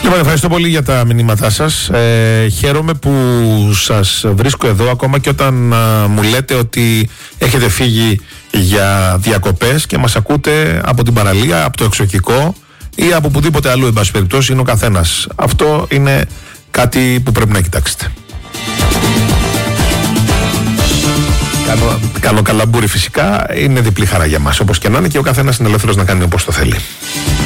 Λοιπόν, ευχαριστώ πολύ για τα μηνύματά σας. Χαίρομαι που σας βρίσκω εδώ, ακόμα και όταν μου λέτε ότι έχετε φύγει για διακοπές και μας ακούτε από την παραλία, από το εξοχικό ή από οπουδήποτε αλλού, εν πάση περιπτώσει, είναι ο καθένας. Αυτό είναι κάτι που πρέπει να κοιτάξετε. Κάνω καλαμπούρι, φυσικά, είναι διπλή χαρά για μας. Όπως και να είναι, και ο καθένας είναι ελεύθερος να κάνει όπως το θέλει.